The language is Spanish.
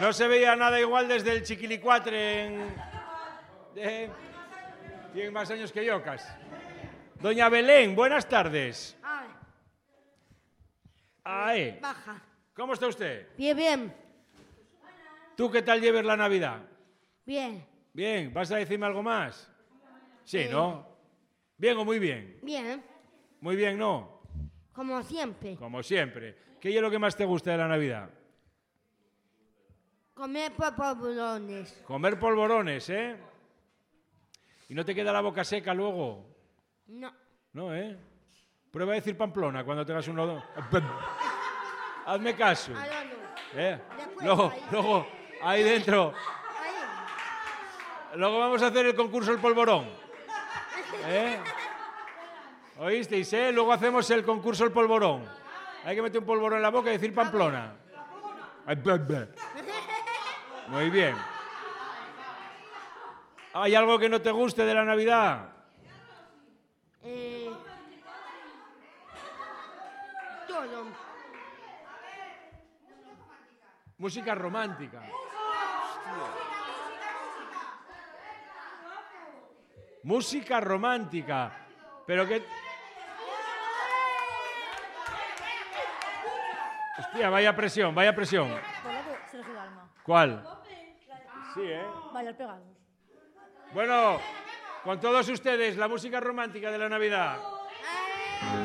No se veía nada igual desde el Chiquilicuatre tiene más años que yo, casi. Doña Belén, buenas tardes. Ay. Baja. ¿Cómo está usted? Bien, bien. ¿Tú qué tal lleves la Navidad? Bien. Bien, ¿vas a decirme algo más? Sí, ¿no? ¿Bien o muy bien? Bien. Muy bien, ¿no? Como siempre. Como siempre. ¿Qué es lo que más te gusta de la Navidad? Comer polvorones. Comer polvorones, ¿eh? ¿Y no te queda la boca seca luego? No. No, ¿eh? Prueba a decir Pamplona cuando tengas un nodo. Hazme caso. ¿Eh? Luego, ahí dentro. Luego vamos a hacer el concurso del polvorón. ¿Eh? ¿Oísteis, eh? Luego hacemos el concurso del polvorón. Hay que meter un polvorón en la boca y decir Pamplona. Muy bien. ¿Hay algo que no te guste de la Navidad? Todo. Música romántica. Música romántica. Pero que... Hostia, vaya presión, vaya presión. Sergio Dalma. ¿Cuál? Sí, ¿eh? Bailar pegados. Bueno, con todos ustedes, la música romántica de la Navidad.